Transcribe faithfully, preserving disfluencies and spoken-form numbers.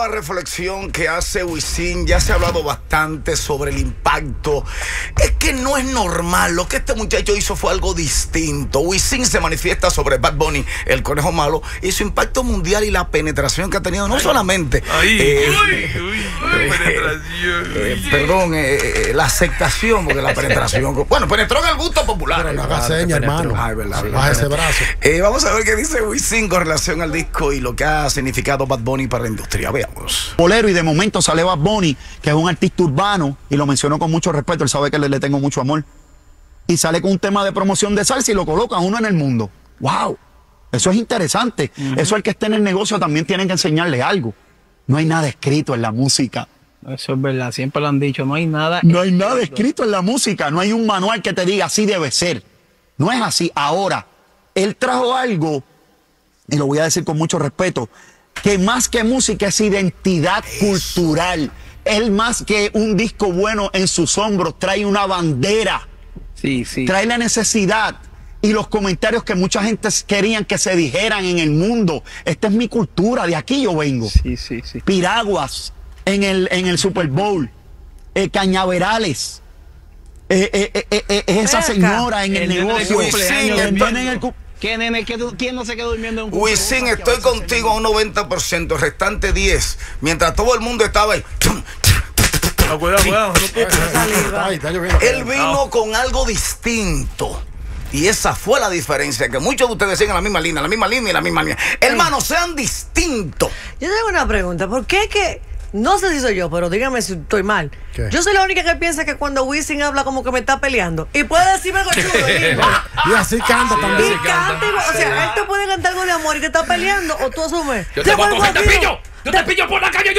reflexión que hace Wisin. Ya se ha hablado bastante sobre el impacto. Es que no es normal. Lo que este muchacho hizo fue algo distinto. Wisin se manifiesta sobre Bad Bunny, el conejo malo, y su impacto mundial y la penetración que ha tenido, no ay, solamente ay, eh, uy, uy, uy, penetración. Eh, perdón, eh, la aceptación, porque la penetración, bueno, penetró en el gusto popular. Pero no haga seña, hermano. Ay, verdad, sí, baja ese brazo. Eh, vamos a ver qué dice Wisin con relación al disco y lo que ha significado Bad Bunny para la industria. Veamos. Bolero, y de momento sale Bad Bunny, que es un artista urbano, y lo mencionó con mucho respeto, él sabe que le, le tengo mucho amor, y sale con un tema de promoción de salsa y lo coloca uno en el mundo. ¡Wow! Eso es interesante. Uh-huh. Eso el que esté en el negocio también tiene que enseñarle algo. No hay nada escrito en la música. Eso es verdad, siempre lo han dicho, no hay nada. No hay nada escrito en la música, no hay un manual que te diga así debe ser. No es así. Ahora, él trajo algo, y lo voy a decir con mucho respeto, que más que música es identidad Eso. cultural. Él más que un disco bueno en sus hombros trae una bandera. Sí, sí. Trae la necesidad y los comentarios que mucha gente querían que se dijeran en el mundo. Esta es mi cultura, de aquí yo vengo. Sí, sí, sí. Piraguas en el, en el Super Bowl, eh, cañaverales. Eh, eh, eh, eh, esa señora en el, el negocio. Wisin, el nene en el cu ¿Qué nene? ¿Quién no se quedó durmiendo en un Wisin, estoy contigo a un noventa por ciento, restante diez. Mientras todo el mundo estaba ahí. No, cuidado, cuidado. Él vino con algo distinto. Y esa fue la diferencia, que muchos de ustedes siguen la misma línea, la misma línea y la misma línea. Hermanos, sean distintos. Yo tengo una pregunta. ¿Por qué que... No sé si soy yo, pero dígame si estoy mal. ¿Qué? Yo soy la única que piensa que cuando Wisin habla como que me está peleando. Y puede decirme algo chulo. Y así canta sí, también. Y canta, o sea, él te puede cantar algo de amor y te está peleando, o tú asumes. Yo te voy a coger, te pillo.